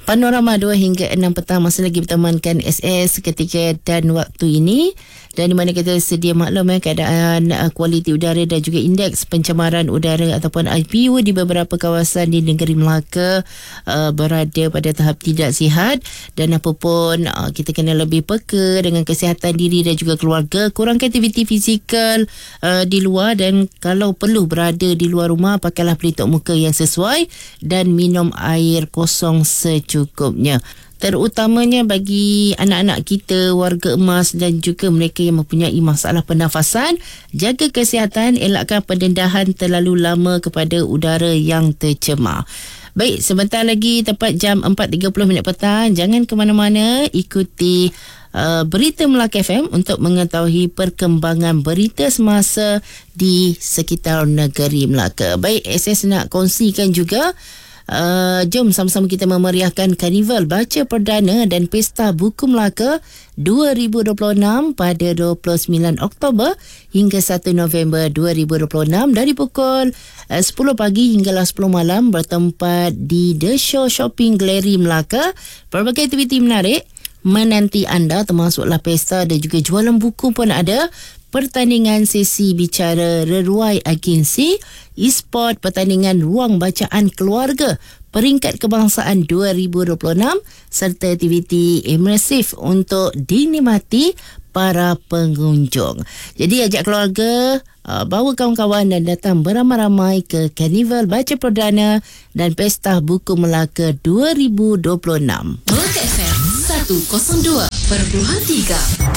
Panorama 2 hingga 6 petang masih lagi bertemankan SS ketika dan waktu ini, dan di mana kita sedia maklum keadaan kualiti udara dan juga indeks pencemaran udara ataupun IPU di beberapa kawasan di negeri Melaka berada pada tahap tidak sihat, dan apapun kita kena lebih peka dengan kesihatan diri dan juga keluarga, kurangkan aktiviti fizikal di luar, dan kalau perlu berada di luar rumah pakailah pelitup muka yang sesuai dan minum air kosong secukupnya. Terutamanya bagi anak-anak kita, warga emas dan juga mereka yang mempunyai masalah pernafasan, jaga kesihatan, elakkan pendedahan terlalu lama kepada udara yang tercemar. Baik, sebentar lagi tepat jam 4.30 petang, jangan ke mana-mana, ikuti Berita Melaka FM untuk mengetahui perkembangan berita semasa di sekitar negeri Melaka. Baik, SS nak kongsikan juga, jom sama-sama kita memeriahkan Karnival Baca Perdana dan Pesta Buku Melaka 2026 pada 29 Oktober hingga 1 November 2026 dari pukul 10 pagi hinggalah 10 malam, bertempat di The Show Shopping Gallery Melaka. Pelbagai aktiviti menarik menanti anda, termasuklah pesta dan juga jualan buku pun ada. Pertandingan sesi bicara reruai agensi, e-sport, pertandingan ruang bacaan keluarga, peringkat kebangsaan 2026 serta aktiviti imersif untuk dinikmati para pengunjung. Jadi ajak keluarga, bawa kawan-kawan dan datang beramai-ramai ke Karnival Baca Perdana dan Pesta Buku Melaka 2026. Melaka FM 102.3